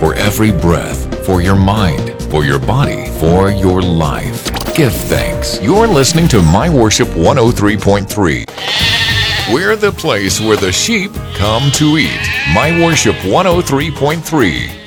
for every breath, for your mind, for your body, for your life. Give thanks. You're listening to My Worship 103.3. We're the place where the sheep come to eat. My Worship 103.3.